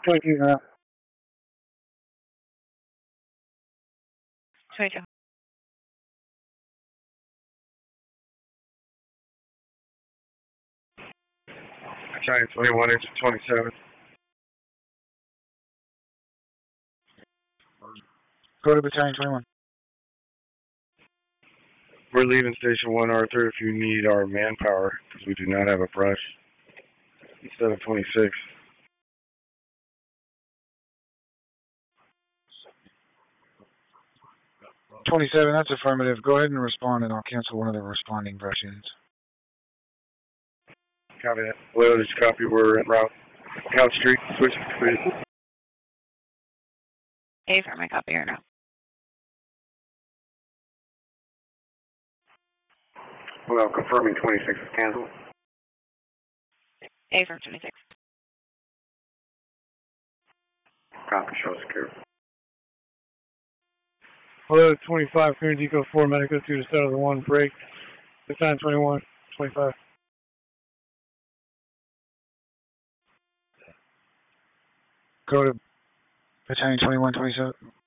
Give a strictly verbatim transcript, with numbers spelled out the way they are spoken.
twenty-two, uh, twenty-two. Battalion twenty-one, engine twenty-seven. go to Battalion twenty-one. We're leaving Station one, Arthur, if you need our manpower, because we do not have a brush. Instead of twenty-six. twenty-seven, that's affirmative. Go ahead and respond, and I'll cancel one of the responding brush units. Copy that. Well, just copy. We're en route. Count Street, switch speed. A for my copy or no? Well, confirming twenty-six is canceled. A for twenty-six. Copy, show secure. Hello, twenty-five, clear Deco four, Medico two to start of the one, break. Battalion twenty-one, twenty-five. Go to Battalion twenty-one, twenty-seven.